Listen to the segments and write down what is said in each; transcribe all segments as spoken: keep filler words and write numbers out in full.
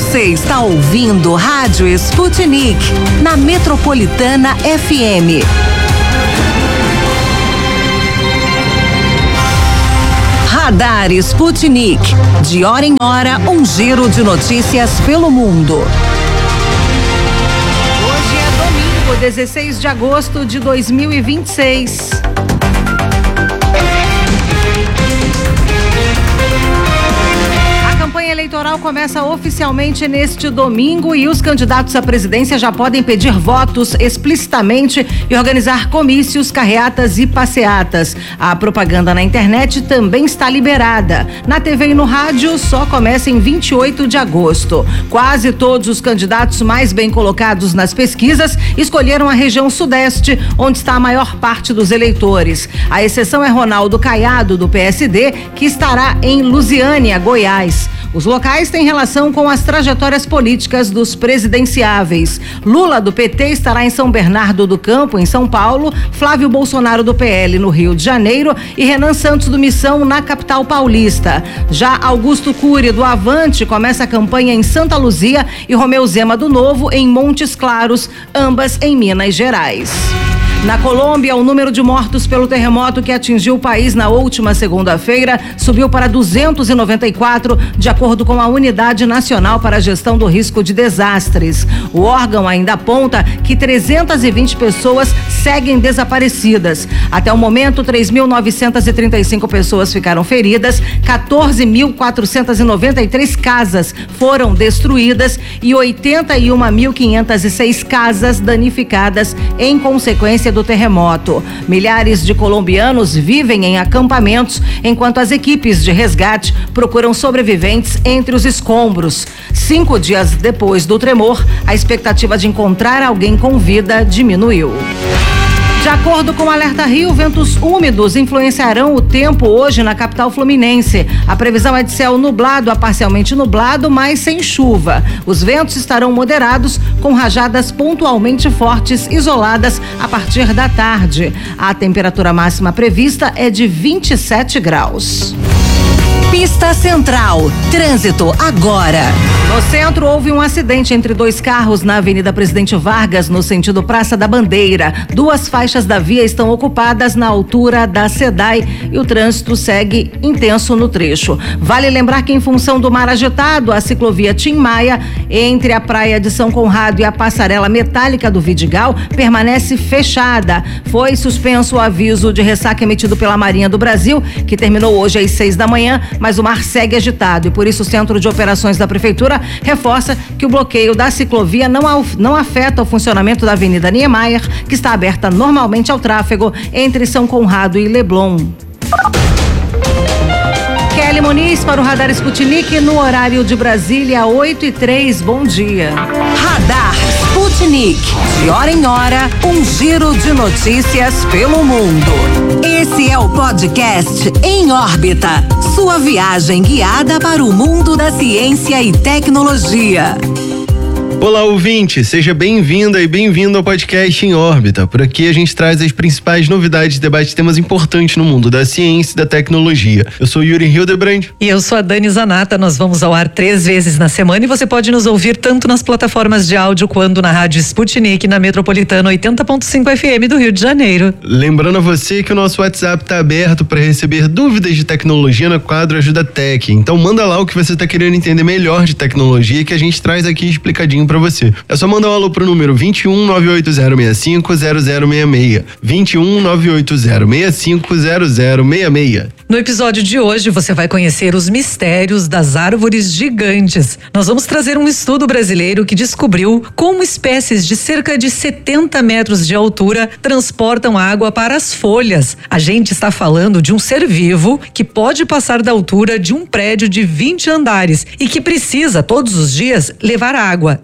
Você está ouvindo Rádio Sputnik, na Metropolitana F M. Radar Sputnik. De hora em hora, um giro de notícias pelo mundo. Hoje é domingo, dezesseis de agosto de dois mil e vinte e seis. A campanha eleitoral começa oficialmente neste domingo e os candidatos à presidência já podem pedir votos explicitamente e organizar comícios, carreatas e passeatas. A propaganda na internet também está liberada. Na T V e no rádio só começa em vinte e oito de agosto. Quase todos os candidatos mais bem colocados nas pesquisas escolheram a região sudeste, onde está a maior parte dos eleitores. A exceção é Ronaldo Caiado, do P S D, que estará em Lusiânia, Goiás. Os locais têm relação com as trajetórias políticas dos presidenciáveis. Lula, do P T, estará em São Bernardo do Campo, em São Paulo, Flávio Bolsonaro, do P L, no Rio de Janeiro, e Renan Santos, do Missão, na capital paulista. Já Augusto Cury, do Avante, começa a campanha em Santa Luzia, e Romeu Zema, do Novo, em Montes Claros, ambas em Minas Gerais. Na Colômbia, o número de mortos pelo terremoto que atingiu o país na última segunda-feira subiu para duzentos e noventa e quatro, de acordo com a Unidade Nacional para a Gestão do Risco de Desastres. O órgão ainda aponta que trezentas e vinte pessoas seguem desaparecidas. Até o momento, três mil novecentas e trinta e cinco pessoas ficaram feridas, quatorze mil quatrocentas e noventa e três casas foram destruídas e oitenta e uma mil quinhentas e seis casas danificadas em consequência do terremoto. Milhares de colombianos vivem em acampamentos, enquanto as equipes de resgate procuram sobreviventes entre os escombros. Cinco dias depois do tremor, a expectativa de encontrar alguém com vida diminuiu. De acordo com o Alerta Rio, ventos úmidos influenciarão o tempo hoje na capital fluminense. A previsão é de céu nublado a parcialmente nublado, mas sem chuva. Os ventos estarão moderados, com rajadas pontualmente fortes, isoladas a partir da tarde. A temperatura máxima prevista é de vinte e sete graus. Pista Central. Trânsito agora. No centro, houve um acidente entre dois carros na Avenida Presidente Vargas, no sentido Praça da Bandeira. Duas faixas da via estão ocupadas na altura da SEDAI e o trânsito segue intenso no trecho. Vale lembrar que, em função do mar agitado, a ciclovia Tim Maia, entre a Praia de São Conrado e a passarela metálica do Vidigal, permanece fechada. Foi suspenso o aviso de ressaca emitido pela Marinha do Brasil, que terminou hoje às seis da manhã, mas o mar segue agitado e por isso o Centro de Operações da Prefeitura reforça que o bloqueio da ciclovia não, não afeta o funcionamento da Avenida Niemeyer, que está aberta normalmente ao tráfego entre São Conrado e Leblon. Kelly Muniz para o Radar Sputnik no horário de Brasília, oito e três. Bom dia. Radar Sputnik. De hora em hora, um giro de notícias pelo mundo. Esse é o podcast Em Órbita. Sua viagem guiada para o mundo da ciência e tecnologia. Olá, ouvinte, seja bem-vinda e bem-vindo ao podcast Em Órbita. Por aqui a gente traz as principais novidades e debate temas importantes no mundo da ciência e da tecnologia. Eu sou Yuri Hildebrand. E eu sou a Dani Zanata. Nós vamos ao ar três vezes na semana e você pode nos ouvir tanto nas plataformas de áudio quanto na Rádio Sputnik, na Metropolitana oitenta ponto cinco F M do Rio de Janeiro. Lembrando a você que o nosso WhatsApp está aberto para receber dúvidas de tecnologia no quadro Ajuda Tech. Então manda lá o que você está querendo entender melhor de tecnologia que a gente traz aqui explicadinho para você. É só mandar um alô pro número vinte e um, nove oito zero seis cinco, zero zero seis seis. vinte e um, nove oito zero seis cinco, zero zero seis seis. No episódio de hoje você vai conhecer os mistérios das árvores gigantes. Nós vamos trazer um estudo brasileiro que descobriu como espécies de cerca de setenta metros de altura transportam água para as folhas. A gente está falando de um ser vivo que pode passar da altura de um prédio de vinte andares e que precisa todos os dias levar água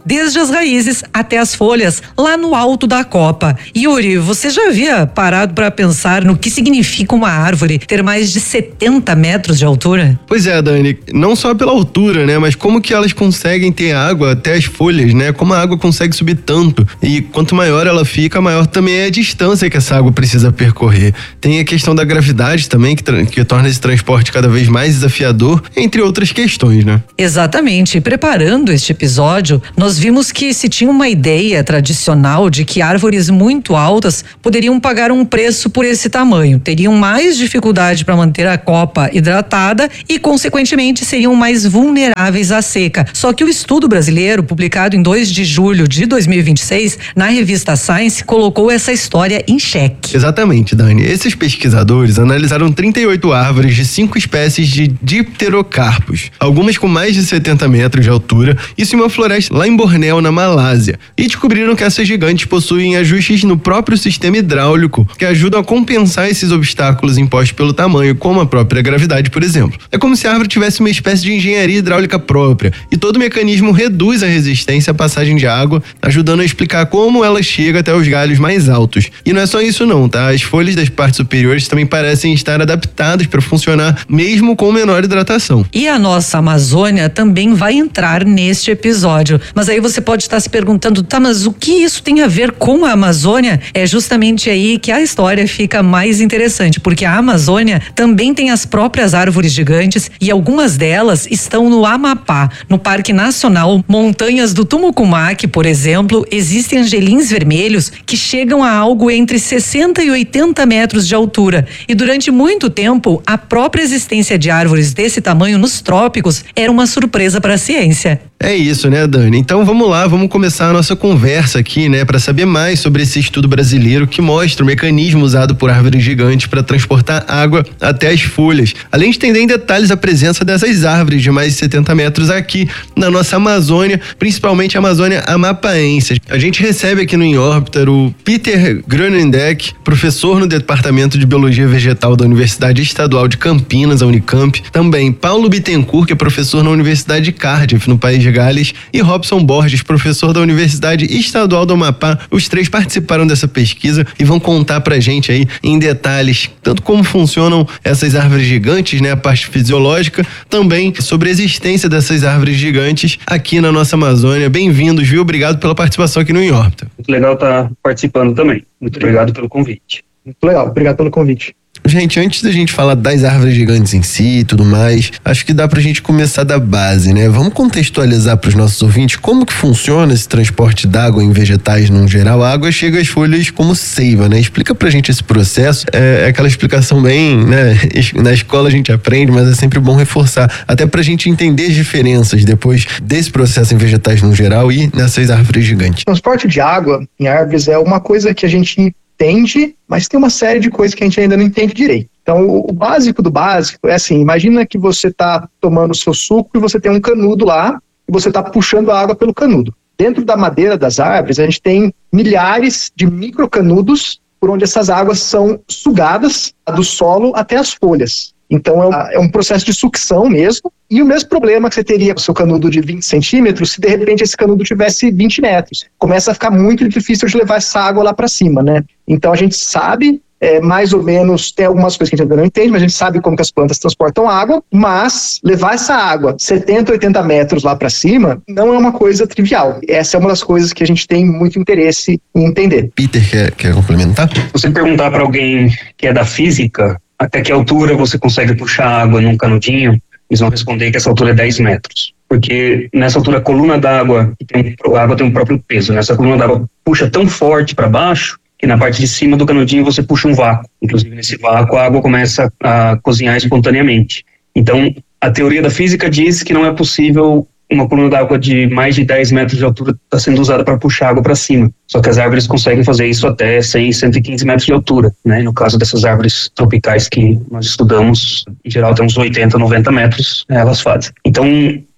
desde as raízes até as folhas, lá no alto da copa. Yuri, você já havia parado para pensar no que significa uma árvore ter mais de setenta metros de altura? Pois é, Dani, não só pela altura, né, mas como que elas conseguem ter água até as folhas, né? Como a água consegue subir tanto, e quanto maior ela fica, maior também é a distância que essa água precisa percorrer. Tem a questão da gravidade também, que, que torna esse transporte cada vez mais desafiador, entre outras questões, né? Exatamente. E preparando este episódio, nós vimos que se tinha uma ideia tradicional de que árvores muito altas poderiam pagar um preço por esse tamanho, teriam mais dificuldade para manter a copa hidratada e, consequentemente, seriam mais vulneráveis à seca. Só que o estudo brasileiro, publicado em dois de julho de dois mil e vinte e seis, na revista Science, colocou essa história em xeque. Exatamente, Dani. Esses pesquisadores analisaram trinta e oito árvores de cinco espécies de dipterocarpos, algumas com mais de setenta metros de altura, isso em uma floresta lá em Bornéu, na Malásia, e descobriram que essas gigantes possuem ajustes no próprio sistema hidráulico que ajudam a compensar esses obstáculos impostos pelo tamanho, como a própria gravidade, por exemplo. É como se a árvore tivesse uma espécie de engenharia hidráulica própria, e todo o mecanismo reduz a resistência à passagem de água, ajudando a explicar como ela chega até os galhos mais altos. E não é só isso não, tá? As folhas das partes superiores também parecem estar adaptadas para funcionar mesmo com menor hidratação. E a nossa Amazônia também vai entrar neste episódio. Mas aí você pode estar se perguntando, tá, mas o que isso tem a ver com a Amazônia? É justamente aí que a história fica mais interessante, porque a Amazônia também tem as próprias árvores gigantes e algumas delas estão no Amapá, no Parque Nacional Montanhas do Tumucumaque, por exemplo, existem angelins vermelhos que chegam a algo entre sessenta e oitenta metros de altura. E durante muito tempo, a própria existência de árvores desse tamanho nos trópicos era uma surpresa para a ciência. É isso, né, Dani? Então vamos lá, vamos começar a nossa conversa aqui, né, para saber mais sobre esse estudo brasileiro que mostra o mecanismo usado por árvores gigantes para transportar água até as folhas, além de entender em detalhes a presença dessas árvores de mais de setenta metros aqui na nossa Amazônia, principalmente a Amazônia amapaense. A gente recebe aqui no Em Órbita o Peter Grönendeck, professor no Departamento de Biologia Vegetal da Universidade Estadual de Campinas, a Unicamp, também Paulo Bittencourt, que é professor na Universidade de Cardiff, no País de Gales, e Robson Borges, professor da Universidade Estadual do Amapá. Os três participaram dessa pesquisa e vão contar pra gente aí em detalhes tanto como funcionam essas árvores gigantes, né, a parte fisiológica, também sobre a existência dessas árvores gigantes aqui na nossa Amazônia. Bem-vindos, viu? Obrigado pela participação aqui no Em Órbita. Muito legal estar participando também. Muito obrigado pelo convite. Muito legal, obrigado pelo convite. Gente, antes da gente falar das árvores gigantes em si e tudo mais, acho que dá pra gente começar da base, né? Vamos contextualizar pros nossos ouvintes como que funciona esse transporte d'água em vegetais num geral. A água chega às folhas como seiva, né? Explica pra gente esse processo. É, é aquela explicação bem, né? Na escola a gente aprende, mas é sempre bom reforçar, até pra gente entender as diferenças depois desse processo em vegetais no geral e nessas árvores gigantes. O transporte de água em árvores é uma coisa que a gente entende, mas tem uma série de coisas que a gente ainda não entende direito. Então, o, o básico do básico é assim, imagina que você está tomando o seu suco e você tem um canudo lá e você está puxando a água pelo canudo. Dentro da madeira das árvores, a gente tem milhares de microcanudos por onde essas águas são sugadas do solo até as folhas. Então é um, é um processo de sucção mesmo, e o mesmo problema que você teria com o seu canudo de vinte centímetros, se de repente esse canudo tivesse vinte metros. Começa a ficar muito difícil de levar essa água lá para cima, né? Então a gente sabe, é, mais ou menos, tem algumas coisas que a gente ainda não entende, mas a gente sabe como que as plantas transportam água, mas levar essa água setenta, oitenta metros lá para cima não é uma coisa trivial. Essa é uma das coisas que a gente tem muito interesse em entender. Peter, quer, quer complementar? Se você perguntar para alguém que é da física, até que altura você consegue puxar água num canudinho, eles vão responder que essa altura é dez metros. Porque nessa altura a coluna d'água, a água tem um próprio peso, né? Essa coluna d'água puxa tão forte para baixo que na parte de cima do canudinho você puxa um vácuo. Inclusive nesse vácuo a água começa a cozinhar espontaneamente. Então a teoria da física diz que não é possível uma coluna d'água de mais de dez metros de altura está sendo usada para puxar água para cima. Só que as árvores conseguem fazer isso até cem, cento e quinze metros de altura, né? No caso dessas árvores tropicais que nós estudamos, em geral tem uns oitenta, noventa metros, né, elas fazem. Então,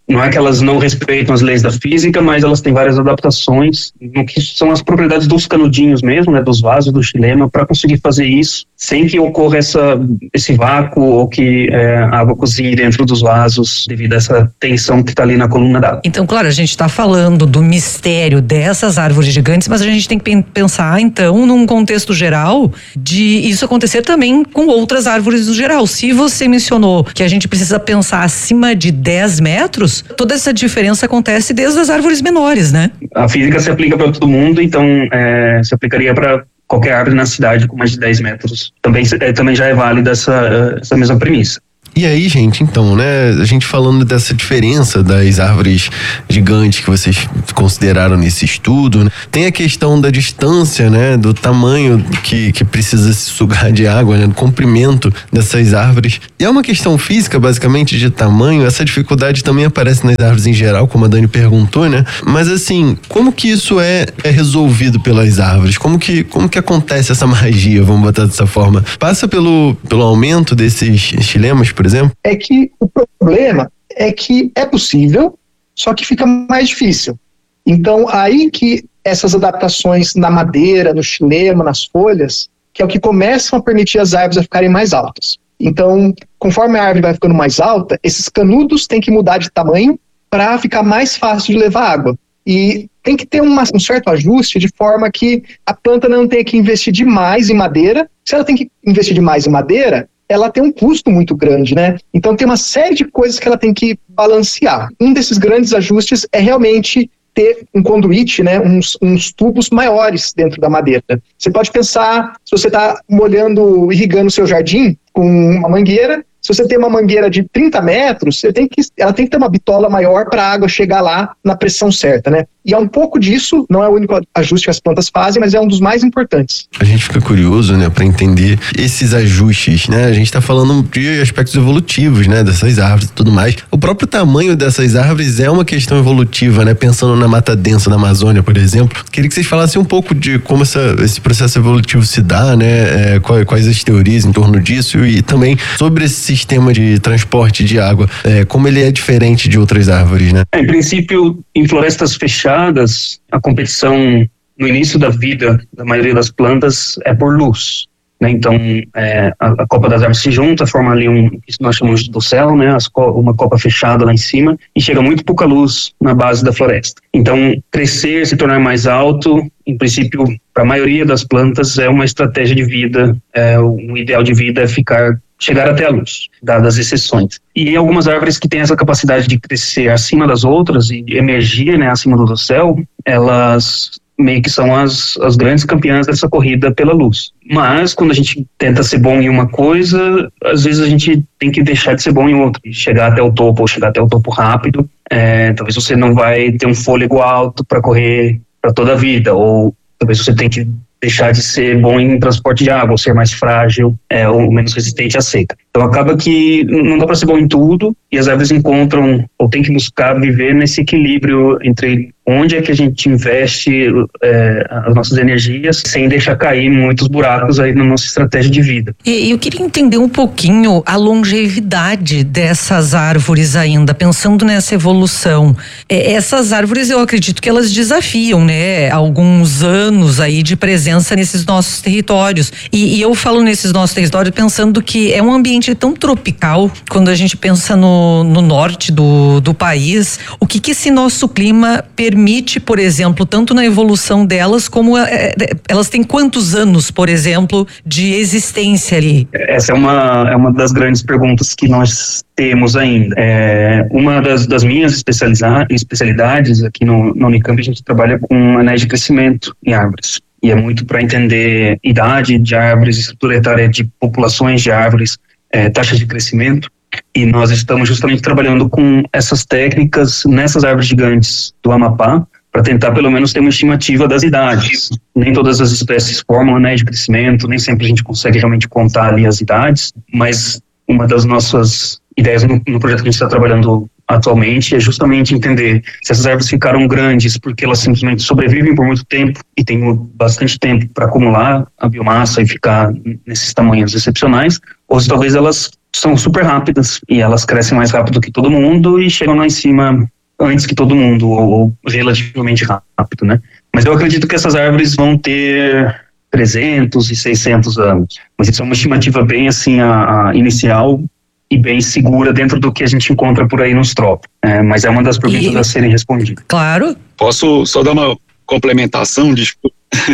não é que elas não respeitam as leis da física, mas elas têm várias adaptações no que são as propriedades dos canudinhos mesmo, né, dos vasos, do xilema, para conseguir fazer isso sem que ocorra essa, esse vácuo ou que é, a água cozinhe dentro dos vasos devido a essa tensão que está ali na coluna d'água. Então, claro, a gente está falando do mistério dessas árvores gigantes, mas a gente tem que pensar, então, num contexto geral, de isso acontecer também com outras árvores no geral. Se você mencionou que a gente precisa pensar acima de dez metros, toda essa diferença acontece desde as árvores menores, né? A física se aplica para todo mundo, então é, se aplicaria para qualquer árvore na cidade com mais de dez metros. Também, é, também já é válida essa, essa mesma premissa. E aí, gente, então, né, a gente falando dessa diferença das árvores gigantes que vocês consideraram nesse estudo, né, tem a questão da distância, né, do tamanho que, que precisa se sugar de água, né, do comprimento dessas árvores. E é uma questão física, basicamente, de tamanho. Essa dificuldade também aparece nas árvores em geral, como a Dani perguntou, né, mas assim, como que isso é, é resolvido pelas árvores? Como que, como que acontece essa magia, vamos botar dessa forma? Passa pelo, pelo aumento desses xilemas, por exemplo? É que o problema é que é possível, só que fica mais difícil. Então, aí que essas adaptações na madeira, no xilema, nas folhas, que é o que começam a permitir as árvores a ficarem mais altas. Então, conforme a árvore vai ficando mais alta, esses canudos têm que mudar de tamanho para ficar mais fácil de levar água. E tem que ter uma, um certo ajuste de forma que a planta não tenha que investir demais em madeira. Se ela tem que investir demais em madeira, ela tem um custo muito grande, né? Então tem uma série de coisas que ela tem que balancear. Um desses grandes ajustes é realmente ter um conduíte, né? Uns, uns tubos maiores dentro da madeira. Você pode pensar, se você está molhando, irrigando o seu jardim com uma mangueira, se você tem uma mangueira de trinta metros, você tem que, ela tem que ter uma bitola maior para a água chegar lá na pressão certa, né? E é um pouco disso, não é o único ajuste que as plantas fazem, mas é um dos mais importantes. A gente fica curioso, né, para entender esses ajustes, né? A gente está falando de aspectos evolutivos, né, dessas árvores e tudo mais. O próprio tamanho dessas árvores é uma questão evolutiva, né? Pensando na mata densa da Amazônia, por exemplo. Queria que vocês falassem um pouco de como essa, esse processo evolutivo se dá, né? É, quais, quais as teorias em torno disso e também sobre esse sistema de transporte de água, é, como ele é diferente de outras árvores, né? É, em princípio, em florestas fechadas, a competição no início da vida da maioria das plantas é por luz, né? Então é, a, a copa das árvores se junta, forma ali um, isso nós chamamos de dossel, né? As, uma copa fechada lá em cima e chega muito pouca luz na base da floresta. Então crescer, se tornar mais alto, em princípio para a maioria das plantas é uma estratégia de vida, é, um ideal de vida é ficar chegar até a luz, dadas as exceções. E algumas árvores que têm essa capacidade de crescer acima das outras e de emergir, né, acima do céu, elas meio que são as, as grandes campeãs dessa corrida pela luz. Mas quando a gente tenta ser bom em uma coisa, às vezes a gente tem que deixar de ser bom em outra, chegar até o topo ou chegar até o topo rápido. É, talvez você não vai ter um fôlego alto para correr para toda a vida, ou talvez você tenha que deixar de ser bom em transporte de água, ou ser mais frágil, é, ou menos resistente à seca. Então acaba que não dá para ser bom em tudo, e as árvores encontram, ou tem que buscar viver nesse equilíbrio entre onde é que a gente investe é, as nossas energias, sem deixar cair muitos buracos aí na nossa estratégia de vida. E eu queria entender um pouquinho a longevidade dessas árvores ainda, pensando nessa evolução. É, essas árvores, eu acredito que elas desafiam, né, alguns anos aí de presença nesses nossos territórios. E, e eu falo nesses nossos territórios pensando que é um ambiente tão tropical, quando a gente pensa no, no norte do, do país, o que que esse nosso clima permite, por exemplo, tanto na evolução delas, como é, elas têm quantos anos, por exemplo, de existência ali? Essa é uma, é uma das grandes perguntas que nós temos ainda. É, uma das, das minhas especialidades aqui no, no Unicamp, a gente trabalha com anéis de crescimento em árvores. E é muito para entender idade de árvores, estrutura etária de populações de árvores, é, taxa de crescimento. E nós estamos justamente trabalhando com essas técnicas nessas árvores gigantes do Amapá, para tentar pelo menos ter uma estimativa das idades. Nem todas as espécies formam anéis de crescimento, nem sempre a gente consegue realmente contar ali as idades, mas uma das nossas ideias no, no projeto que a gente está trabalhando atualmente é justamente entender se essas árvores ficaram grandes porque elas simplesmente sobrevivem por muito tempo e têm bastante tempo para acumular a biomassa e ficar nesses tamanhos excepcionais, ou se talvez elas são super rápidas e elas crescem mais rápido que todo mundo e chegam lá em cima antes que todo mundo, ou, ou relativamente rápido, né? Mas eu acredito que essas árvores vão ter trezentos e seiscentos anos. Mas isso é uma estimativa bem assim, a, a inicial e bem segura dentro do que a gente encontra por aí nos trópicos. É, mas é uma das perguntas e... a serem respondidas. Claro. Posso só dar uma complementação? Desculpa.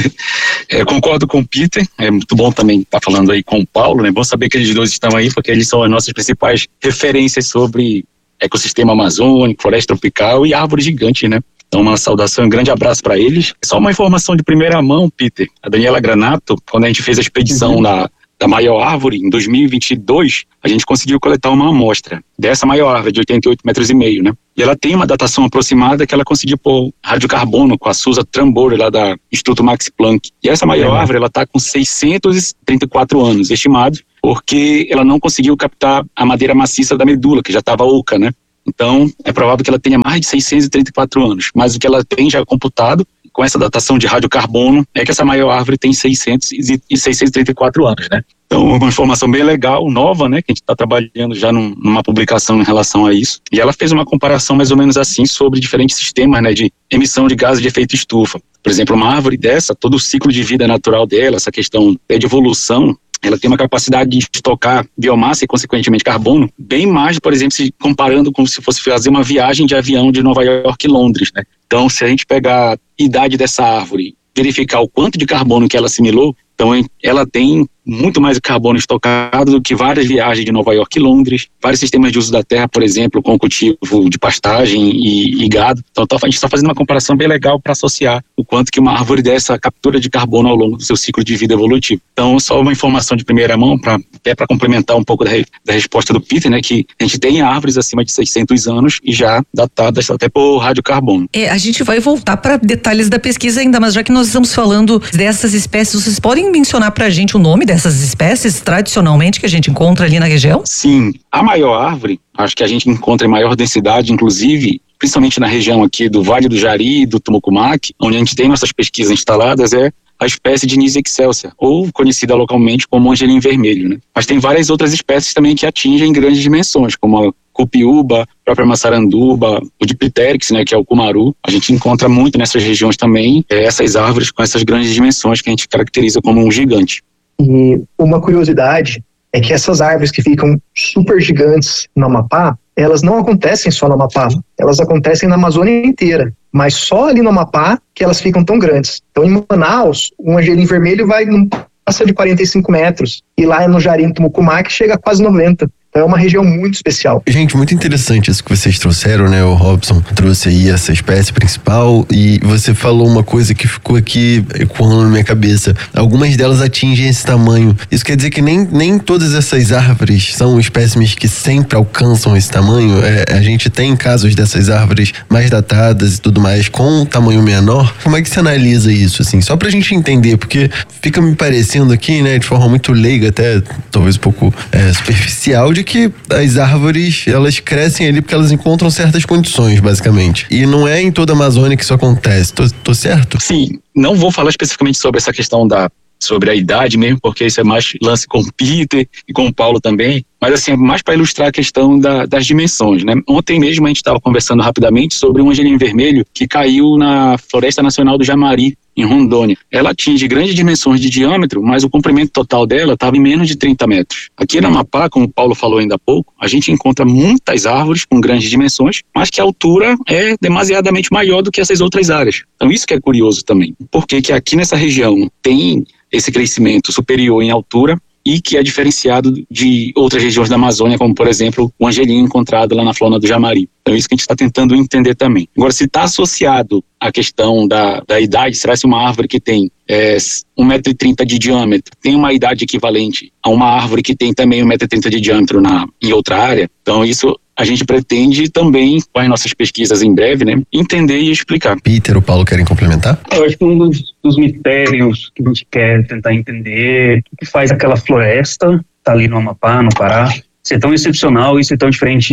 É, concordo com o Peter, é muito bom também estar falando aí com o Paulo, né? Bom saber que eles dois estão aí, porque eles são as nossas principais referências sobre ecossistema amazônico, floresta tropical e árvore gigante, né? Então, uma saudação, um grande abraço para eles. Só uma informação de primeira mão, Peter. A Daniela Granato, quando a gente fez a expedição uhum. da, da maior árvore, em dois mil e vinte e dois, a gente conseguiu coletar uma amostra dessa maior árvore, de oitenta e oito metros e meio, né? E ela tem uma datação aproximada que ela conseguiu pôr radiocarbono com a Susan Trambore, lá da Instituto Max Planck. E essa maior árvore, ela está com seiscentos e trinta e quatro anos estimados, porque ela não conseguiu captar a madeira maciça da medula, que já estava oca, né? Então, é provável que ela tenha mais de seiscentos e trinta e quatro anos. Mas o que ela tem já computado, com essa datação de radiocarbono, é que essa maior árvore tem seiscentos e seiscentos e trinta e quatro anos, né? Então, uma informação bem legal, nova, né? Que a gente está trabalhando já num, numa publicação em relação a isso. E ela fez uma comparação mais ou menos assim sobre diferentes sistemas, né? De emissão de gases de efeito estufa. Por exemplo, uma árvore dessa, todo o ciclo de vida natural dela, essa questão de evolução, ela tem uma capacidade de estocar biomassa e, consequentemente, carbono, bem mais, por exemplo, se comparando com se fosse fazer uma viagem de avião de Nova York e Londres, né? Então, se a gente pegar a idade dessa árvore, verificar o quanto de carbono que ela assimilou, então ela tem muito mais carbono estocado do que várias viagens de Nova York e Londres, vários sistemas de uso da terra, por exemplo, com cultivo de pastagem e, e gado. Então a gente está fazendo uma comparação bem legal para associar o quanto que uma árvore dessa captura de carbono ao longo do seu ciclo de vida evolutivo. Então, só uma informação de primeira mão, pra, até para complementar um pouco da, da resposta do Peter, né, que a gente tem árvores acima de seiscentos anos e já datadas até por radiocarbono. É, a gente vai voltar para detalhes da pesquisa ainda, mas já que nós estamos falando dessas espécies, vocês podem mencionar para a gente o nome dessas espécies tradicionalmente que a gente encontra ali na região? Sim, a maior árvore, acho que a gente encontra em maior densidade, inclusive, principalmente na região aqui do Vale do Jari, do Tumucumaque, onde a gente tem nossas pesquisas instaladas, é a espécie de Nisia excelsa, ou conhecida localmente como angelim vermelho, né? Mas tem várias outras espécies também que atingem grandes dimensões, como a cupiúba, a própria maçaranduba, o dipteryx, né, que é o cumaru. A gente encontra muito nessas regiões também é, essas árvores com essas grandes dimensões que a gente caracteriza como um gigante. E uma curiosidade é que essas árvores que ficam super gigantes no Amapá, elas não acontecem só no Amapá, elas acontecem na Amazônia inteira, mas só ali no Amapá que elas ficam tão grandes. Então, em Manaus, um angelim vermelho vai não passa de quarenta e cinco metros, e lá no Jari, no Tumucumaque, chega a quase noventa. Então é uma região muito especial. Gente, muito interessante isso que vocês trouxeram, né? O Robson trouxe aí essa espécie principal e você falou uma coisa que ficou aqui ecoando na minha cabeça. Algumas delas atingem esse tamanho. Isso quer dizer que nem, nem todas essas árvores são espécimes que sempre alcançam esse tamanho? É, a gente tem casos dessas árvores mais datadas e tudo mais com um tamanho menor. Como é que se analisa isso, assim? Só pra gente entender, porque fica me parecendo aqui, né, de forma muito leiga, até talvez um pouco é, superficial, de que as árvores, elas crescem ali porque elas encontram certas condições, basicamente. E não é em toda a Amazônia que isso acontece. Tô, tô certo? Sim, não vou falar especificamente sobre essa questão da sobre a idade mesmo, porque isso é mais lance com o Peter e com o Paulo também, mas assim, mais para ilustrar a questão da, das dimensões, né? Ontem mesmo a gente estava conversando rapidamente sobre um angelim vermelho que caiu na Floresta Nacional do Jamari, em Rondônia. Ela atinge grandes dimensões de diâmetro, mas o comprimento total dela estava em menos de trinta metros. Aqui no Amapá, como o Paulo falou ainda há pouco, a gente encontra muitas árvores com grandes dimensões, mas que a altura é demasiadamente maior do que essas outras áreas. Então isso que é curioso também. Por que que aqui nessa região tem esse crescimento superior em altura e que é diferenciado de outras regiões da Amazônia, como, por exemplo, o angelim encontrado lá na Flona do Jamari. Então, é isso que a gente está tentando entender também. Agora, se está associado à questão da, da idade, será se uma árvore que tem é, um metro e trinta de diâmetro tem uma idade equivalente a uma árvore que tem também um metro e trinta de diâmetro na, em outra área? Então, isso a gente pretende também, com as nossas pesquisas em breve, né, entender e explicar. Peter ou Paulo querem complementar? Eu acho que um dos, dos mistérios que a gente quer tentar entender o que faz aquela floresta, tá ali no Amapá, no Pará, ser tão excepcional e ser tão diferente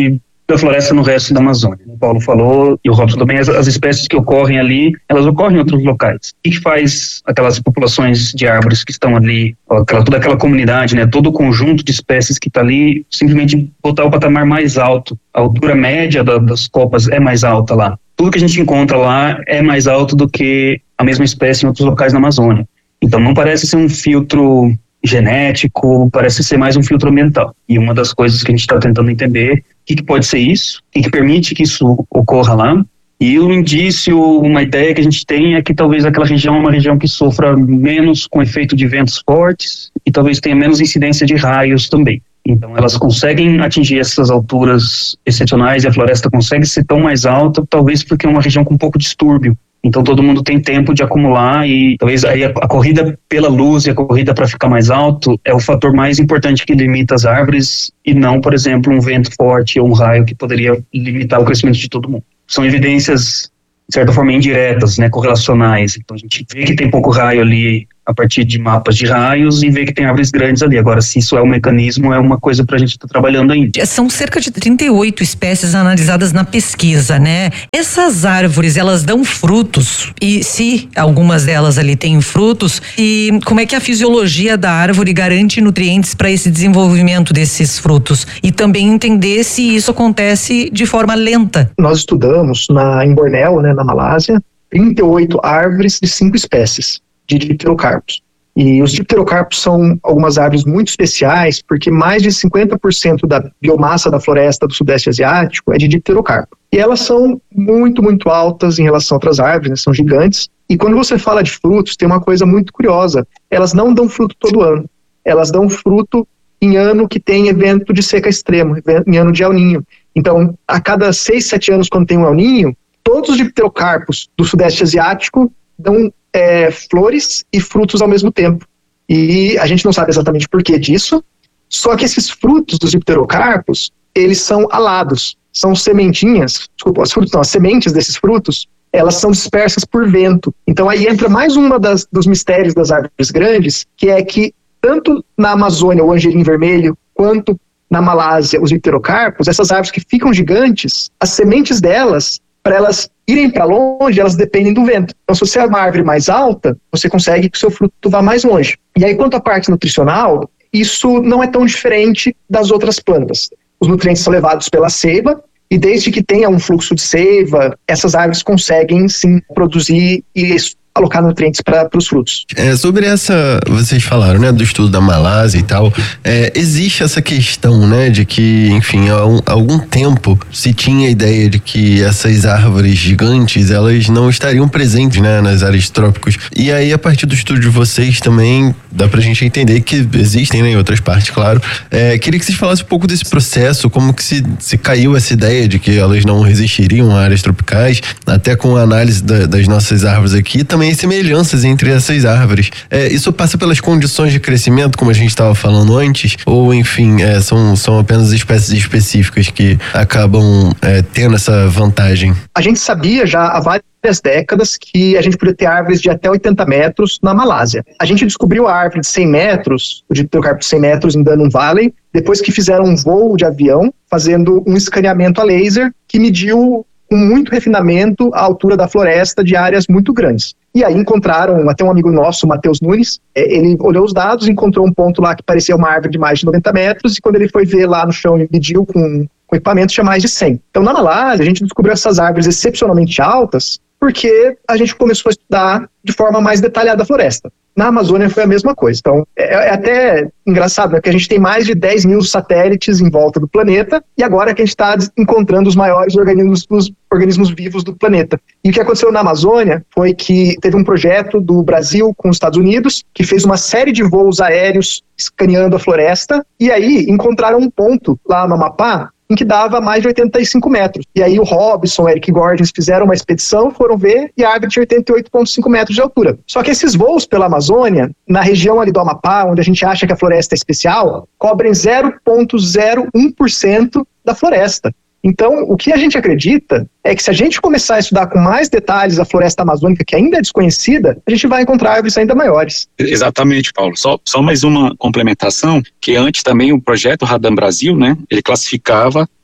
da floresta no resto da Amazônia. O Paulo falou, e o Robson também, as, as espécies que ocorrem ali, elas ocorrem em outros locais. O que faz aquelas populações de árvores que estão ali, aquela, toda aquela comunidade, né, todo o conjunto de espécies que está ali, simplesmente botar o patamar mais alto? A altura média da, das copas é mais alta lá. Tudo que a gente encontra lá é mais alto do que a mesma espécie em outros locais na Amazônia. Então não parece ser um filtro genético, parece ser mais um filtro ambiental. E uma das coisas que a gente está tentando entender, o que, que pode ser isso, o que, que permite que isso ocorra lá. E um indício, uma ideia que a gente tem é que talvez aquela região é uma região que sofra menos com efeito de ventos fortes e talvez tenha menos incidência de raios também. Então elas conseguem atingir essas alturas excepcionais e a floresta consegue ser tão mais alta, talvez porque é uma região com pouco distúrbio. Então todo mundo tem tempo de acumular e talvez aí a, a corrida pela luz e a corrida para ficar mais alto é o fator mais importante que limita as árvores e não, por exemplo, um vento forte ou um raio que poderia limitar o crescimento de todo mundo. São evidências, de certa forma, indiretas, né, correlacionais. Então a gente vê que tem pouco raio ali a partir de mapas de raios e vê que tem árvores grandes ali. Agora, se isso é um mecanismo, é uma coisa para a gente estar tá trabalhando ainda. São cerca de trinta e oito espécies analisadas na pesquisa, né? Essas árvores, elas dão frutos? E se algumas delas ali têm frutos, e como é que a fisiologia da árvore garante nutrientes para esse desenvolvimento desses frutos? E também entender se isso acontece de forma lenta. Nós estudamos na, em Bornéu, né, na Malásia, trinta e oito árvores de cinco espécies de dipterocarpos. E os dipterocarpos são algumas árvores muito especiais porque mais de cinquenta por cento da biomassa da floresta do Sudeste Asiático é de dipterocarpo. E elas são muito, muito altas em relação a outras árvores, né? São gigantes. E quando você fala de frutos, tem uma coisa muito curiosa. Elas não dão fruto todo ano. Elas dão fruto em ano que tem evento de seca extrema, em ano de El Niño. Então, a cada seis, sete anos, quando tem um El Niño, todos os dipterocarpos do Sudeste Asiático dão É, flores e frutos ao mesmo tempo. E a gente não sabe exatamente por que disso, só que esses frutos dos dipterocarpos, eles são alados, são sementinhas, desculpa, os frutos não, as sementes desses frutos, elas são dispersas por vento. Então aí entra mais uma das, dos mistérios das árvores grandes, que é que tanto na Amazônia o angelim vermelho, quanto na Malásia os dipterocarpos, essas árvores que ficam gigantes, as sementes delas, para elas irem para longe, elas dependem do vento. Então, se você é uma árvore mais alta, você consegue que o seu fruto vá mais longe. E aí, quanto à parte nutricional, isso não é tão diferente das outras plantas. Os nutrientes são levados pela seiva, e desde que tenha um fluxo de seiva, essas árvores conseguem, sim, produzir e alocar nutrientes para os frutos. É, sobre essa, vocês falaram, né, do estudo da Malásia e tal, é, existe essa questão, né, de que, enfim, há, um, há algum tempo se tinha a ideia de que essas árvores gigantes, elas não estariam presentes, né, nas áreas trópicos. E aí, a partir do estudo de vocês também, dá pra gente entender que existem, né, em outras partes, claro. É, queria que vocês falassem um pouco desse processo, como que se, se caiu essa ideia de que elas não resistiriam a áreas tropicais, até com a análise da, das nossas árvores aqui, também semelhanças entre essas árvores. É, isso passa pelas condições de crescimento, como a gente estava falando antes, ou enfim, é, são, são apenas espécies específicas que acabam é, tendo essa vantagem? A gente sabia já há várias décadas que a gente podia ter árvores de até oitenta metros na Malásia. A gente descobriu a árvore de cem metros, o dipterocarpo de cem metros em Danum Valley, depois que fizeram um voo de avião, fazendo um escaneamento a laser, que mediu com muito refinamento a altura da floresta de áreas muito grandes. E aí encontraram, até um amigo nosso, o Matheus Nunes, ele olhou os dados, encontrou um ponto lá que parecia uma árvore de mais de noventa metros, e quando ele foi ver lá no chão e mediu com, com equipamento, tinha mais de cem. Então na Malásia a gente descobriu essas árvores excepcionalmente altas, porque a gente começou a estudar de forma mais detalhada a floresta. Na Amazônia foi a mesma coisa. Então, é, é até engraçado, né? Que a gente tem mais de dez mil satélites em volta do planeta, e agora que a gente está encontrando os maiores organismos, os organismos vivos do planeta. E o que aconteceu na Amazônia foi que teve um projeto do Brasil com os Estados Unidos, que fez uma série de voos aéreos escaneando a floresta, e aí encontraram um ponto lá no Amapá, em que dava mais de oitenta e cinco metros. E aí o Robson, o Eric Gordons fizeram uma expedição, foram ver, e a árvore tinha oitenta e oito vírgula cinco metros de altura. Só que esses voos pela Amazônia, na região ali do Amapá, onde a gente acha que a floresta é especial, cobrem zero vírgula zero um por cento da floresta. Então, o que a gente acredita é que se a gente começar a estudar com mais detalhes a floresta amazônica, que ainda é desconhecida, a gente vai encontrar árvores ainda maiores. Exatamente, Paulo. Só, só mais uma complementação, que antes também o projeto Radam Brasil, né, ele classificava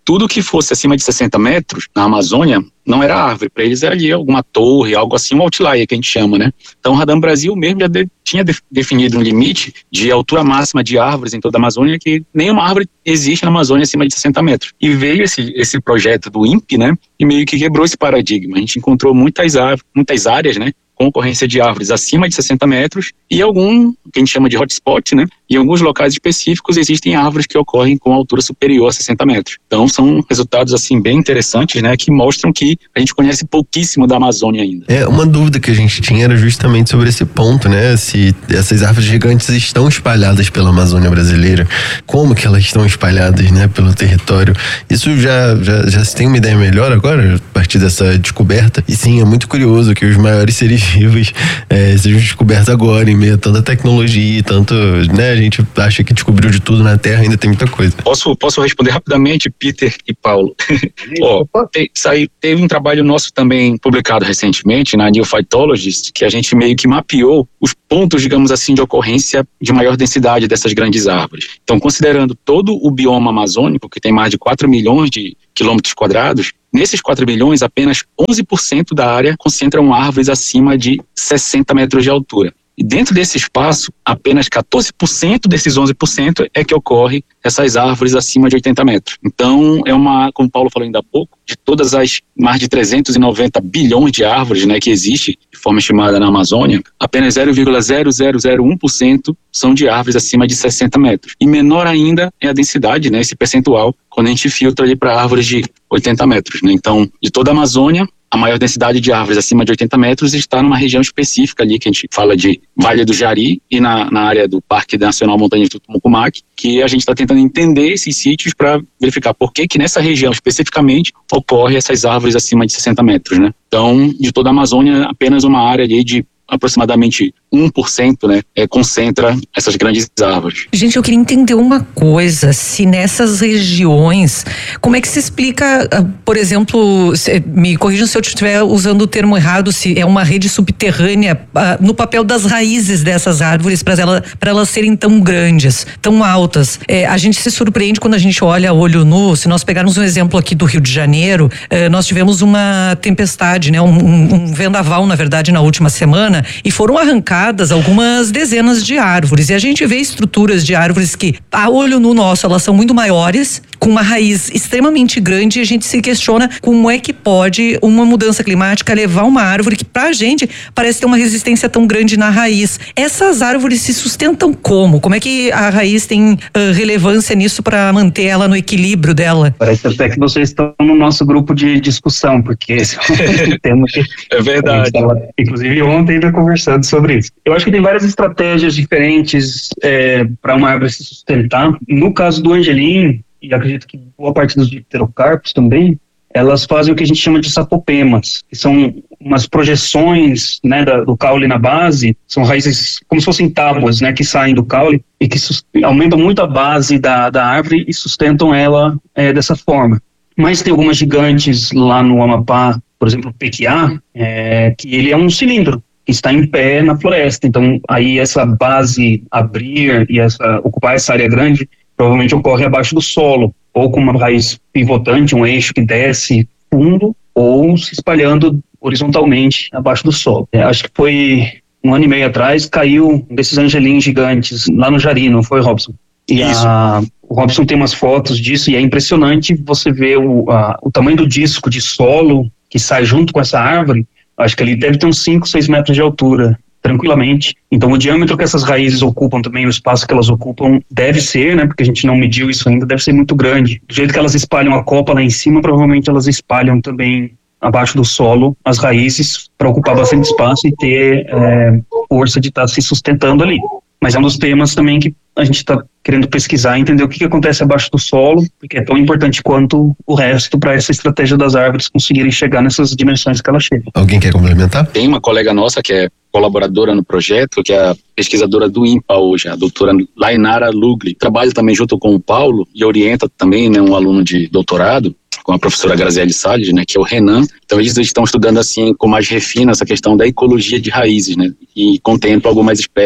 tudo que fosse acima de sessenta metros na Amazônia não era árvore, para eles era ali alguma torre, algo assim, um outlier que a gente chama, né? Então o Radam Brasil mesmo já de, tinha de, definido um limite de altura máxima de árvores em toda a Amazônia, que nenhuma árvore existe na Amazônia acima de sessenta metros. E veio esse, esse projeto do I N P, né? E meio que quebrou esse paradigma. A gente encontrou muitas, árvores, muitas áreas, né? Com ocorrência de árvores acima de sessenta metros e algum, que a gente chama de hotspot, né? Em alguns locais específicos existem árvores que ocorrem com altura superior a sessenta metros. Então são resultados assim bem interessantes, né? Que mostram que a gente conhece pouquíssimo da Amazônia ainda. É, uma dúvida que a gente tinha era justamente sobre esse ponto, né? Se essas árvores gigantes estão espalhadas pela Amazônia brasileira, como que elas estão espalhadas, né? Pelo território. Isso já, já, já se tem uma ideia melhor agora, a partir dessa descoberta? E sim, é muito curioso que os maiores seres vivos é, sejam descobertos agora, em meio a tanta tecnologia, tanto, né? A gente acha que descobriu de tudo na Terra, ainda tem muita coisa. Posso, posso responder rapidamente, Peter e Paulo? Ó, te, saiu, teve um trabalho nosso também publicado recentemente na New Phytologist, que a gente meio que mapeou os pontos, digamos assim, de ocorrência de maior densidade dessas grandes árvores. Então, considerando todo o bioma amazônico, que tem mais de quatro milhões de quilômetros quadrados, nesses quatro milhões, apenas onze por cento da área concentram árvores acima de sessenta metros de altura. E dentro desse espaço, apenas quatorze por cento desses onze por cento é que ocorre essas árvores acima de oitenta metros. Então, é uma, como o Paulo falou ainda há pouco, de todas as mais de trezentos e noventa bilhões de árvores, né, que existe de forma estimada na Amazônia, apenas zero vírgula zero zero zero um por cento são de árvores acima de sessenta metros. E menor ainda é a densidade, né, esse percentual, quando a gente filtra ali para árvores de oitenta metros. Né? Então, de toda a Amazônia, a maior densidade de árvores acima de oitenta metros está numa região específica ali, que a gente fala de Vale do Jari e na, na área do Parque Nacional Montanhas do Tumucumaque, que a gente está tentando entender esses sítios para verificar por que que nessa região especificamente ocorre essas árvores acima de sessenta metros, né? Então, de toda a Amazônia, apenas uma área ali de aproximadamente um por cento, né, é, concentra essas grandes árvores. Gente, eu queria entender uma coisa, se nessas regiões, como é que se explica, por exemplo, se, me corrijam se eu estiver usando o termo errado, se é uma rede subterrânea uh, no papel das raízes dessas árvores para ela, para elas serem tão grandes, tão altas. É, a gente se surpreende quando a gente olha a olho nu. Se nós pegarmos um exemplo aqui do Rio de Janeiro, uh, nós tivemos uma tempestade, né, um, um, um vendaval, na verdade, na última semana, e foram arrancadas algumas dezenas de árvores. E a gente vê estruturas de árvores que, a olho nu nosso, elas são muito maiores, com uma raiz extremamente grande, e a gente se questiona como é que pode uma mudança climática levar uma árvore que pra gente parece ter uma resistência tão grande na raiz. Essas árvores se sustentam como? Como é que a raiz tem uh, relevância nisso para manter ela no equilíbrio dela? Parece até que vocês estão no nosso grupo de discussão, porque esse é um tema que... É verdade. Tava, inclusive ontem ainda conversando sobre isso. Eu acho que tem várias estratégias diferentes é, para uma árvore se sustentar. No caso do angelim, e acredito que boa parte dos dipterocarpos também, elas fazem o que a gente chama de sapopemas, que são umas projeções, né, da, do caule na base, são raízes como se fossem tábuas, né, que saem do caule e que aumentam muito a base da, da árvore e sustentam ela é, dessa forma. Mas tem algumas gigantes lá no Amapá, por exemplo, o pequiá, é, que ele é um cilindro que está em pé na floresta. Então, aí essa base abrir e essa, ocupar essa área grande provavelmente ocorre abaixo do solo, ou com uma raiz pivotante, um eixo que desce fundo, ou se espalhando horizontalmente abaixo do solo. É, acho que foi um ano e meio atrás, caiu um desses angelins gigantes lá no Jari, não foi, Robson? E a, o Robson tem umas fotos disso e é impressionante você ver o, a, o tamanho do disco de solo que sai junto com essa árvore. Acho que ele deve ter uns cinco, seis metros de altura, tranquilamente. Então o diâmetro que essas raízes ocupam também, o espaço que elas ocupam, deve ser, né, porque a gente não mediu isso ainda, deve ser muito grande. Do jeito que elas espalham a copa lá em cima, provavelmente elas espalham também abaixo do solo as raízes para ocupar bastante espaço e ter é, força de estar se sustentando ali. Mas é um dos temas também que a gente está querendo pesquisar, entender o que, que acontece abaixo do solo, porque é tão importante quanto o resto para essa estratégia das árvores conseguirem chegar nessas dimensões que elas chegam. Alguém quer complementar? Tem uma colega nossa que é colaboradora no projeto, que é a pesquisadora do I N P A hoje, a doutora Lainara Lugli. Trabalha também junto com o Paulo e orienta também, né, um aluno de doutorado, com a professora Graziele Salles, né, que é o Renan. Então eles estão estudando assim com mais refino essa questão da ecologia de raízes, né, e contempla algumas espécies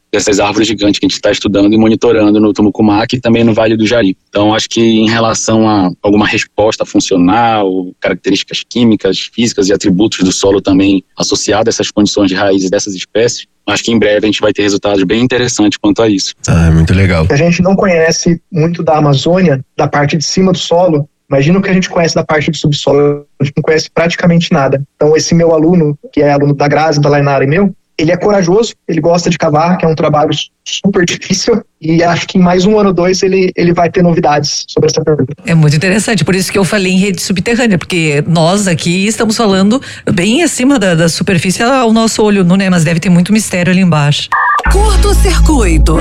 dessas árvores gigantes que a gente está estudando e monitorando no Tumucumaque e também no Vale do Jari. Então, acho que em relação a alguma resposta funcional, características químicas, físicas e atributos do solo também associado a essas condições de raízes dessas espécies, acho que em breve a gente vai ter resultados bem interessantes quanto a isso. Ah, muito legal. A gente não conhece muito da Amazônia, da parte de cima do solo. Imagina o que a gente conhece da parte do subsolo, a gente não conhece praticamente nada. Então esse meu aluno, que é aluno da Grazi, da Lainara e meu, ele é corajoso, ele gosta de cavar, que é um trabalho super difícil, e acho que em mais um ano ou dois ele, ele vai ter novidades sobre essa pergunta. É muito interessante, por isso que eu falei em rede subterrânea, porque nós aqui estamos falando bem acima da, da superfície ao nosso olho, não é? Mas deve ter muito mistério ali embaixo. Curto-circuito.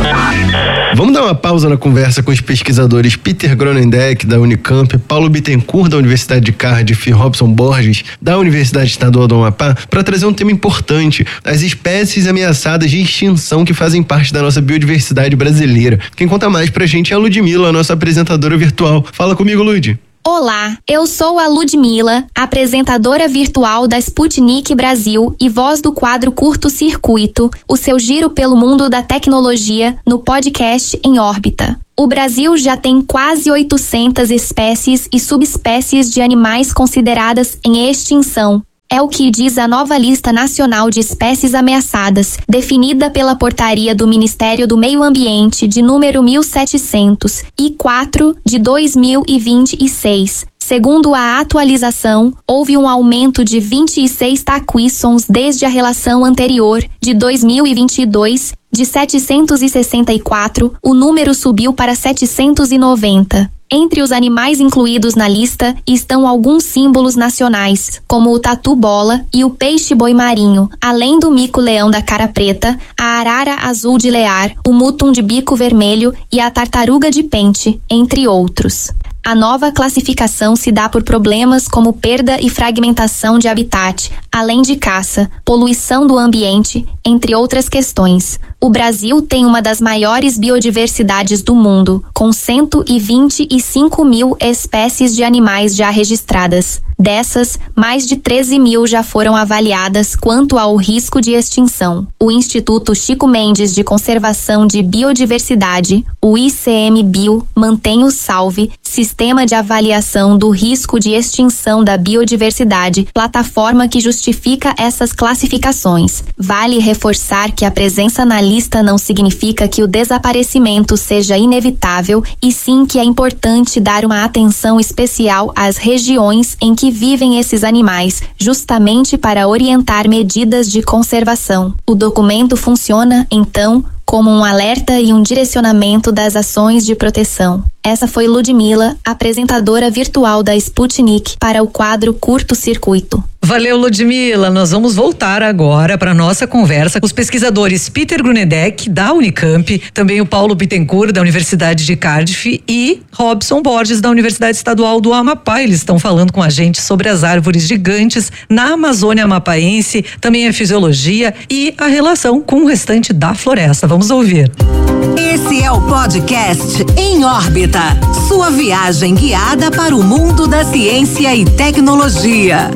Vamos dar uma pausa na conversa com os pesquisadores Peter Groenendijk, da Unicamp, Paulo Bittencourt, da Universidade de Cardiff, e Robson Borges, da Universidade Estadual do Amapá, para trazer um tema importante: as espécies ameaçadas de extinção que fazem parte da nossa biodiversidade brasileira. Quem conta mais pra gente é a Ludmila, a nossa apresentadora virtual. Fala comigo, Lud. Olá, eu sou a Ludmila, apresentadora virtual da Sputnik Brasil e voz do quadro Curto Circuito, o seu giro pelo mundo da tecnologia no podcast Em Órbita. O Brasil já tem quase oitocentas espécies e subespécies de animais consideradas em extinção. É o que diz a nova Lista Nacional de Espécies Ameaçadas, definida pela portaria do Ministério do Meio Ambiente de número mil setecentos e quatro de dois mil e vinte e seis. Segundo a atualização, houve um aumento de vinte e seis taquísons desde a relação anterior, de dois mil e vinte e dois, de setecentos e sessenta e quatro, o número subiu para setecentos e noventa. Entre os animais incluídos na lista estão alguns símbolos nacionais, como o tatu-bola e o peixe-boi marinho, além do mico-leão da cara preta, a arara azul de Lear, o mutum de bico vermelho e a tartaruga de pente, entre outros. A nova classificação se dá por problemas como perda e fragmentação de habitat, além de caça, poluição do ambiente, entre outras questões. O Brasil tem uma das maiores biodiversidades do mundo, com cento e vinte e cinco mil espécies de animais já registradas. Dessas, mais de treze mil já foram avaliadas quanto ao risco de extinção. O Instituto Chico Mendes de Conservação de Biodiversidade, o I C M Bio, mantém o SALVE, Sistema de Avaliação do Risco de Extinção da Biodiversidade, plataforma que justifica essas classificações. Vale reforçar que a presença na lista não significa que o desaparecimento seja inevitável, e sim que é importante dar uma atenção especial às regiões em que vivem esses animais, justamente para orientar medidas de conservação. O documento funciona, então, como um alerta e um direcionamento das ações de proteção. Essa foi Ludmila, apresentadora virtual da Sputnik, para o quadro Curto Circuito. Valeu, Ludmila. Nós vamos voltar agora para nossa conversa com os pesquisadores Peter Groenendijk, da Unicamp, também o Paulo Bittencourt, da Universidade de Cardiff, e Robson Borges, da Universidade Estadual do Amapá. Eles estão falando com a gente sobre as árvores gigantes na Amazônia amapaense, também a fisiologia e a relação com o restante da floresta. Vamos ouvir. Esse é o podcast Em Órbita, sua viagem guiada para o mundo da ciência e tecnologia.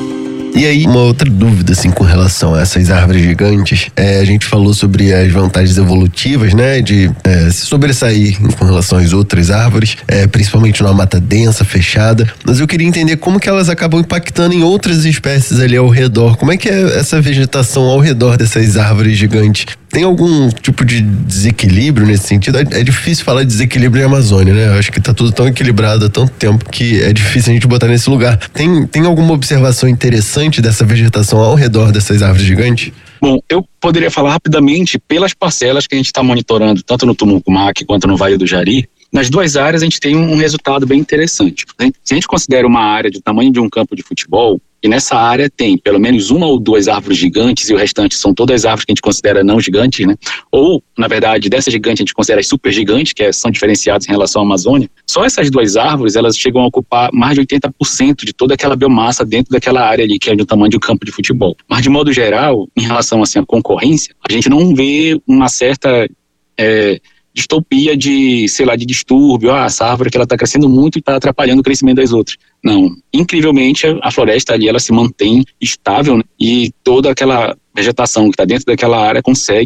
E aí, uma outra dúvida, assim, com relação a essas árvores gigantes, é, a gente falou sobre as vantagens evolutivas, né, de é, se sobressair com relação às outras árvores, é, principalmente numa mata densa, fechada, mas eu queria entender como que elas acabam impactando em outras espécies ali ao redor. Como é que é essa vegetação ao redor dessas árvores gigantes? Tem algum tipo de desequilíbrio nesse sentido? É difícil falar de desequilíbrio na Amazônia, né? Eu acho que tá tudo tão equilibrado há tanto tempo que é difícil a gente botar nesse lugar. Tem, tem alguma observação interessante dessa vegetação ao redor dessas árvores gigantes? Bom, eu poderia falar rapidamente pelas parcelas que a gente está monitorando, tanto no Tumucumaque quanto no Vale do Jari. Nas duas áreas a gente tem um resultado bem interessante. Se a gente considera uma área do tamanho de um campo de futebol, e nessa área tem pelo menos uma ou duas árvores gigantes e o restante são todas as árvores que a gente considera não gigantes, né? Ou, na verdade, dessas gigantes a gente considera as super gigantes, que são diferenciadas em relação à Amazônia. Só essas duas árvores, elas chegam a ocupar mais de oitenta por cento de toda aquela biomassa dentro daquela área ali, que é do tamanho de um campo de futebol. Mas, de modo geral, em relação assim, à concorrência, a gente não vê uma certa... É, distopia de, sei lá, de distúrbio, ah, essa árvore que ela está crescendo muito e está atrapalhando o crescimento das outras. Não, incrivelmente a floresta ali ela se mantém estável, né? E toda aquela vegetação que está dentro daquela área consegue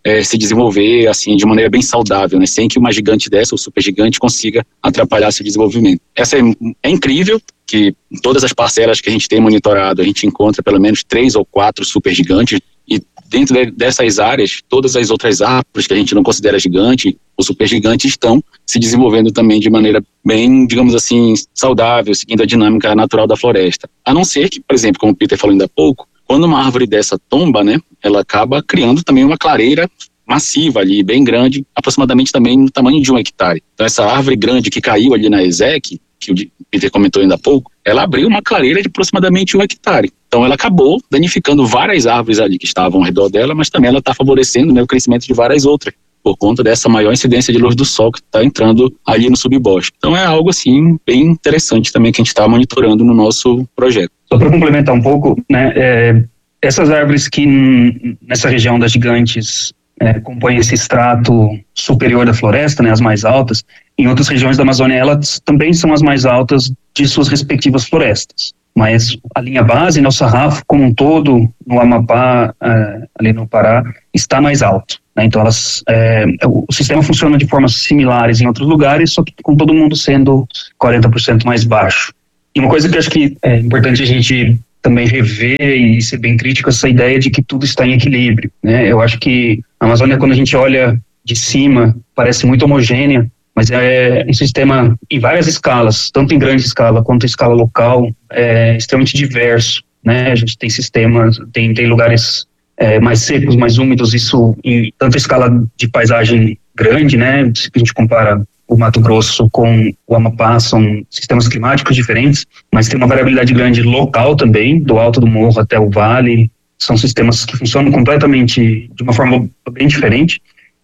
é, se desenvolver assim de maneira bem saudável, né? Sem que uma gigante dessa, ou super gigante, consiga atrapalhar seu desenvolvimento. Essa é, é incrível que em todas as parcelas que a gente tem monitorado, a gente encontra pelo menos três ou quatro super gigantes, e dentro de, dessas áreas, todas as outras árvores que a gente não considera gigante ou super gigante estão se desenvolvendo também de maneira bem, digamos assim, saudável, seguindo a dinâmica natural da floresta. A não ser que, por exemplo, como o Peter falou ainda há pouco, quando uma árvore dessa tomba, né, ela acaba criando também uma clareira massiva ali, bem grande, aproximadamente também no tamanho de um hectare. Então essa árvore grande que caiu ali na ESEC, que o Peter comentou ainda há pouco, ela abriu uma clareira de aproximadamente um hectare. Então ela acabou danificando várias árvores ali que estavam ao redor dela, mas também ela está favorecendo, né, o crescimento de várias outras, por conta dessa maior incidência de luz do sol que está entrando ali no subbosque. Então é algo assim bem interessante também que a gente está monitorando no nosso projeto. Só para complementar um pouco, né, é, essas árvores que n- nessa região das gigantes é, compõem esse extrato superior da floresta, né, as mais altas, em outras regiões da Amazônia elas também são as mais altas de suas respectivas florestas. Mas a linha base, né, o sarrafo como um todo, no Amapá, é, ali no Pará, está mais alto. Né? Então elas, é, o sistema funciona de formas similares em outros lugares, só que com todo mundo sendo quarenta por cento mais baixo. E uma coisa que eu acho que é importante a gente também rever e ser bem crítico, essa ideia de que tudo está em equilíbrio. Né? Eu acho que a Amazônia, quando a gente olha de cima, parece muito homogênea, mas é um sistema em várias escalas, tanto em grande escala quanto em escala local, é extremamente diverso. Né? A gente tem sistemas, tem, tem lugares é, mais secos, mais úmidos, isso em tanto escala de paisagem grande, né? Se a gente compara o Mato Grosso com o Amapá, são sistemas climáticos diferentes, mas tem uma variabilidade grande local também, do alto do morro até o vale, são sistemas que funcionam completamente de uma forma bem diferente.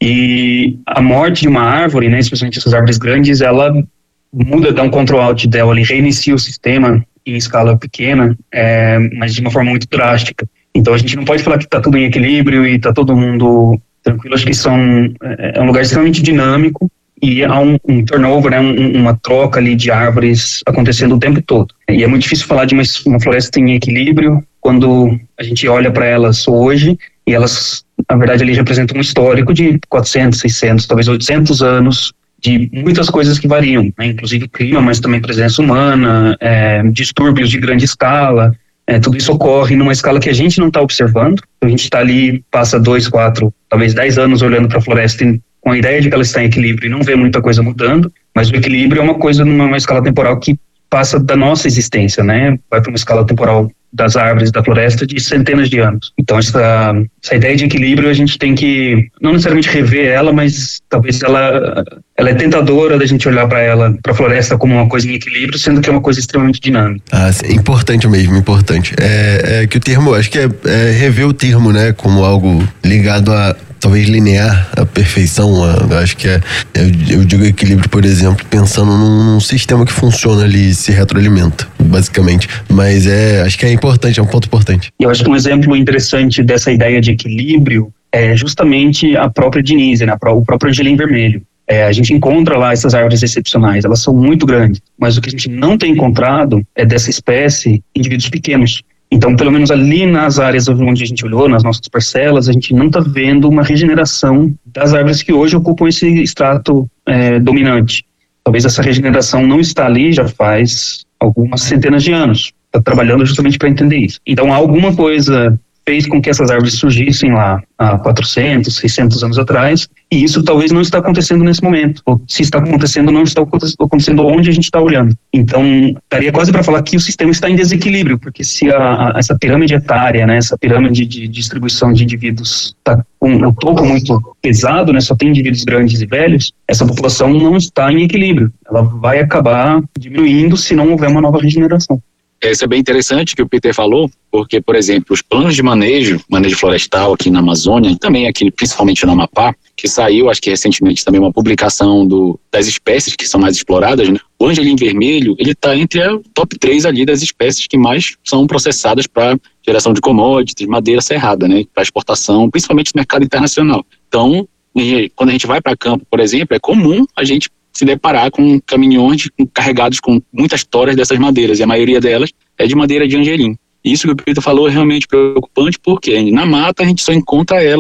E a morte de uma árvore, né, especialmente essas árvores grandes, ela muda, dá um control out dela, ele reinicia o sistema em escala pequena, é, mas de uma forma muito drástica. Então a gente não pode falar que está tudo em equilíbrio e está todo mundo tranquilo. Acho que são, é, é um lugar extremamente dinâmico e há um, um turnover, né, um, uma troca ali de árvores acontecendo o tempo todo. E é muito difícil falar de uma, uma floresta em equilíbrio quando a gente olha para elas hoje e elas, na verdade, ali representam um histórico de quatrocentos, seiscentos, talvez oitocentos anos de muitas coisas que variam, né? Inclusive clima, mas também presença humana, é, distúrbios de grande escala, é, tudo isso ocorre numa escala que a gente não está observando. A gente está ali, passa dois, quatro, talvez dez anos olhando para a floresta e, com a ideia de que ela está em equilíbrio e não vê muita coisa mudando, mas o equilíbrio é uma coisa numa uma escala temporal que passa da nossa existência, né? Vai para uma escala temporal das árvores da floresta de centenas de anos. Então essa, essa ideia de equilíbrio a gente tem que não necessariamente rever ela, mas talvez ela, ela é tentadora da gente olhar para ela, para a floresta como uma coisa em equilíbrio, sendo que é uma coisa extremamente dinâmica. Ah, sim, importante mesmo, importante. É, é que o termo, acho que é, é rever o termo, né, como algo ligado a talvez linear, a perfeição, a, acho que é, eu, eu digo equilíbrio, por exemplo, pensando num, num sistema que funciona ali e se retroalimenta, basicamente, mas é, acho que é importante, é um ponto importante. Eu acho que um exemplo interessante dessa ideia de equilíbrio é justamente a própria Dinize, né, o próprio Angelim Vermelho. É, a gente encontra lá essas árvores excepcionais, elas são muito grandes, mas o que a gente não tem encontrado é dessa espécie indivíduos pequenos. Então, pelo menos ali nas áreas onde a gente olhou, nas nossas parcelas, a gente não está vendo uma regeneração das árvores que hoje ocupam esse extrato é, dominante. Talvez essa regeneração não está ali já faz algumas centenas de anos. Está trabalhando justamente para entender isso. Então, alguma coisa fez com que essas árvores surgissem lá há quatrocentos, seiscentos anos atrás, e isso talvez não está acontecendo nesse momento, ou se está acontecendo, não está acontecendo onde a gente está olhando. Então, daria quase para falar que o sistema está em desequilíbrio, porque se a, a, essa pirâmide etária, né, essa pirâmide de distribuição de indivíduos está com o topo muito pesado, né, só tem indivíduos grandes e velhos, essa população não está em equilíbrio, ela vai acabar diminuindo se não houver uma nova regeneração. Isso é bem interessante que o Peter falou, porque, por exemplo, os planos de manejo, manejo florestal aqui na Amazônia, e também aqui, principalmente no Amapá, que saiu, acho que recentemente também uma publicação do, das espécies que são mais exploradas, né? O Angelim Vermelho, ele está entre a top três ali das espécies que mais são processadas para geração de commodities, madeira serrada, né? Para exportação, principalmente no mercado internacional. Então, quando a gente vai para campo, por exemplo, é comum a gente se deparar com caminhões carregados com muitas toras dessas madeiras, e a maioria delas é de madeira de angelim. Isso que o Peter falou é realmente preocupante, porque na mata a gente só encontra ela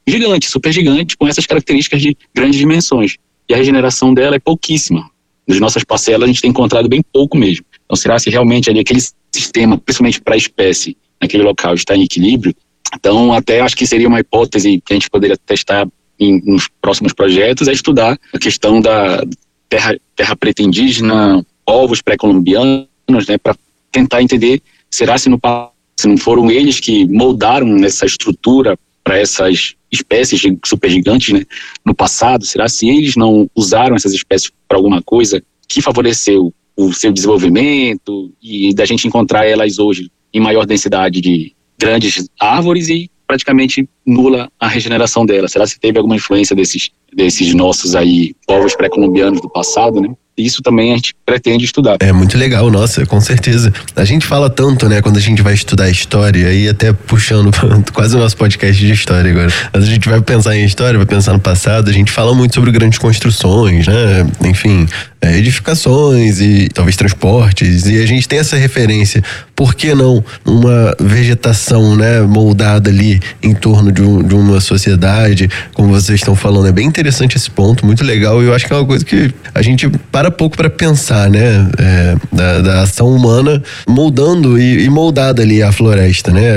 gigante, super gigante, com essas características de grandes dimensões. E a regeneração dela é pouquíssima. Nas nossas parcelas a gente tem encontrado bem pouco mesmo. Então será se realmente ali aquele sistema, principalmente para a espécie, naquele local está em equilíbrio? Então até acho que seria uma hipótese que a gente poderia testar em, nos próximos projetos, é estudar a questão da terra, terra preta indígena, povos pré-colombianos, né, para tentar entender, será se, no, se não foram eles que moldaram essa estrutura para essas espécies supergigantes, né, no passado? Será se eles não usaram essas espécies para alguma coisa que favoreceu o seu desenvolvimento e da gente encontrar elas hoje em maior densidade de grandes árvores e praticamente nula a regeneração delas? Será se teve alguma influência desses, desses nossos aí povos pré-colombianos do passado, né? Isso também a gente pretende estudar. É muito legal, nossa, com certeza. A gente fala tanto, né, quando a gente vai estudar história, e até puxando quase o nosso podcast de história agora. Mas a gente vai pensar em história, vai pensar no passado, a gente fala muito sobre grandes construções, né, enfim, é, edificações e talvez transportes, e a gente tem essa referência. Por que não uma vegetação, né, moldada ali em torno de, um, de uma sociedade, como vocês estão falando? É bem interessante esse ponto, muito legal, e eu acho que é uma coisa que a gente para pouco para pensar, né, é, da, da ação humana moldando e, e moldada ali a floresta, né?